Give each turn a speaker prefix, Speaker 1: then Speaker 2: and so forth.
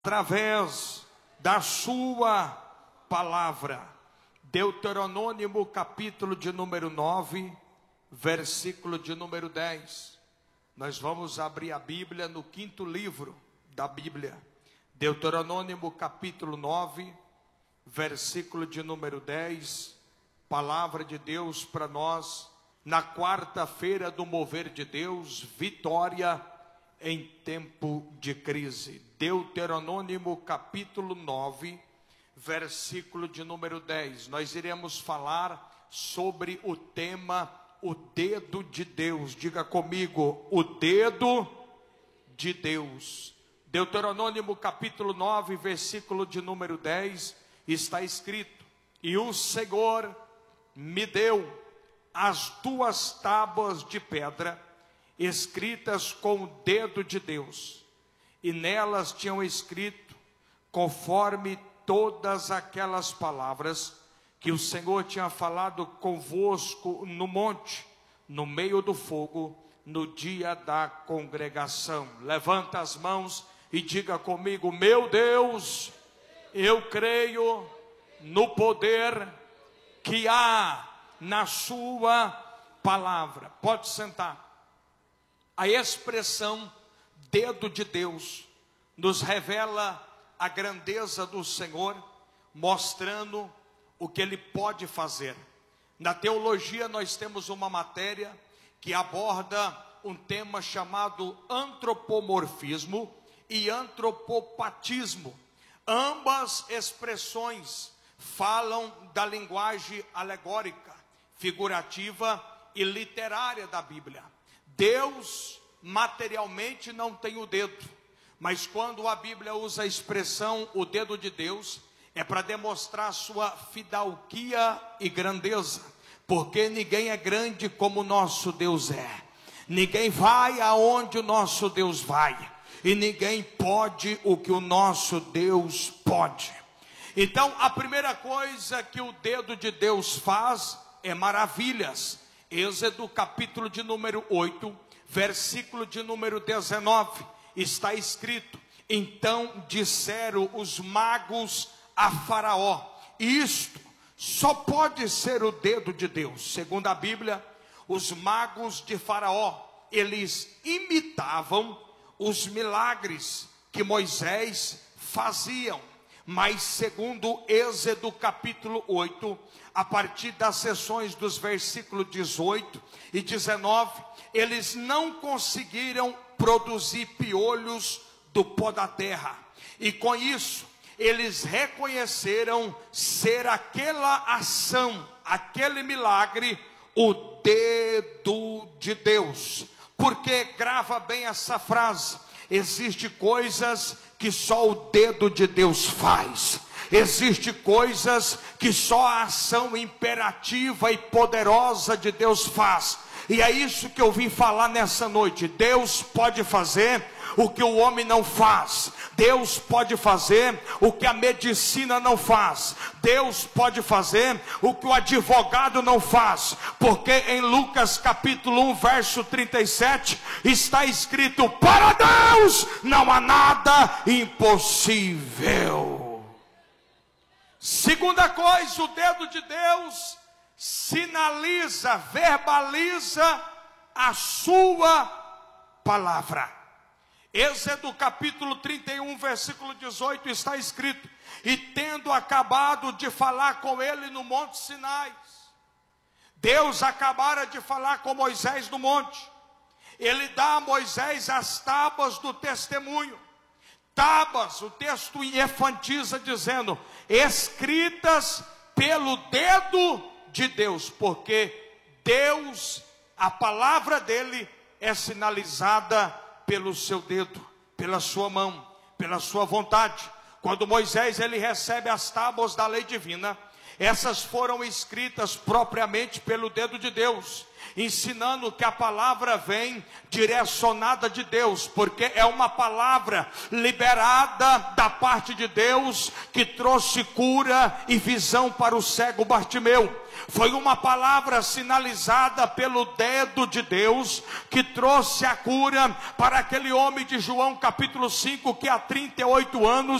Speaker 1: através da sua palavra. Deuteronômio capítulo de número 9, versículo de número 10. Nós vamos abrir a Bíblia no quinto livro da Bíblia. Deuteronômio capítulo 9, versículo de número 10. Palavra de Deus para nós na quarta-feira do mover de Deus, vitória em tempo de crise. Deuteronômio capítulo 9, versículo de número 10. Nós iremos falar sobre o tema, o dedo de Deus. Diga comigo, o dedo de Deus. Deuteronômio capítulo 9, versículo de número 10, está escrito: e o Senhor me deu as duas tábuas de pedra, escritas com o dedo de Deus, e nelas tinham escrito, conforme todas aquelas palavras que o Senhor tinha falado convosco no monte, no meio do fogo, no dia da congregação. Levanta as mãos e diga comigo: meu Deus, eu creio no poder que há na sua palavra. Pode sentar. A expressão dedo de Deus nos revela a grandeza do Senhor, mostrando o que Ele pode fazer. Na teologia nós temos uma matéria que aborda um tema chamado antropomorfismo e antropopatismo. Ambas expressões falam da linguagem alegórica, figurativa e literária da Bíblia. Deus materialmente não tem o dedo, mas quando a Bíblia usa a expressão o dedo de Deus, é para demonstrar sua fidalguia e grandeza, porque ninguém é grande como o nosso Deus é, ninguém vai aonde o nosso Deus vai, e ninguém pode o que o nosso Deus pode. Então a primeira coisa que o dedo de Deus faz é maravilhas. Êxodo capítulo de número 8, versículo de número 19, está escrito: então disseram os magos a Faraó, isto só pode ser o dedo de Deus. Segundo a Bíblia, os magos de Faraó, eles imitavam os milagres que Moisés faziam. Mas segundo Êxodo capítulo 8, a partir das seções dos versículos 18 e 19, eles não conseguiram produzir piolhos do pó da terra. E com isso, eles reconheceram ser aquela ação, aquele milagre, o dedo de Deus. Porque grava bem essa frase: existem coisas que só o dedo de Deus faz. Existem coisas que só a ação imperativa e poderosa de Deus faz. E é isso que eu vim falar nessa noite. Deus pode fazer o que o homem não faz. Deus pode fazer o que a medicina não faz. Deus pode fazer o que o advogado não faz. Porque em Lucas capítulo 1, verso 37, está escrito: para Deus não há nada impossível. Segunda coisa, o dedo de Deus sinaliza, verbaliza a sua palavra. Êxodo capítulo 31, versículo 18, está escrito: e tendo acabado de falar com ele no monte Sinai. Deus acabara de falar com Moisés no monte. Ele dá a Moisés as tábuas do testemunho. Tábuas, o texto enfatiza dizendo, escritas pelo dedo de Deus, porque Deus, a palavra dele é sinalizada pelo seu dedo, pela sua mão, pela sua vontade. Quando Moisés ele recebe as tábuas da lei divina, Essas foram escritas propriamente pelo dedo de Deus, ensinando que a palavra vem direcionada de Deus, porque é uma palavra liberada da parte de Deus, que trouxe cura e visão para o cego Bartimeu. Foi uma palavra sinalizada pelo dedo de Deus, que trouxe a cura para aquele homem de João capítulo 5, que há 38 anos